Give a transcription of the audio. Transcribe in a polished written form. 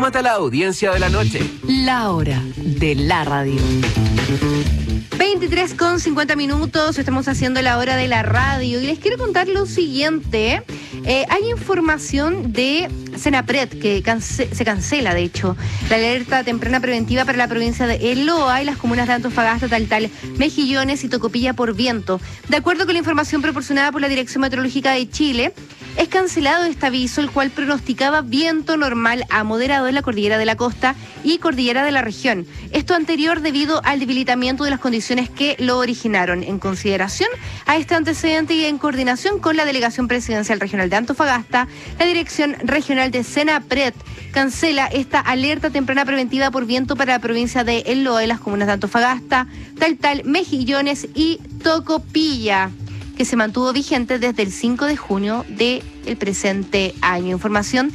Súmate a la audiencia de la noche. La hora de la radio. 23:50, estamos haciendo la hora de la radio y les quiero contar lo siguiente. Hay información de Senapred que se cancela, de hecho, la alerta temprana preventiva para la provincia de El Loa y las comunas de Antofagasta, Taltal, Mejillones y Tocopilla por viento. De acuerdo con la información proporcionada por la Dirección Meteorológica de Chile, es cancelado este aviso, el cual pronosticaba viento normal a moderado en la cordillera de la costa y cordillera de la región. Esto anterior debido al debilitamiento de las condiciones que lo originaron. En consideración a este antecedente y en coordinación con la Delegación Presidencial Regional de Antofagasta, la Dirección Regional de Senapred cancela esta alerta temprana preventiva por viento para la provincia de El Loa y las comunas de Antofagasta, Taltal, Mejillones y Tocopilla, que se mantuvo vigente desde el 5 de junio del presente año. Información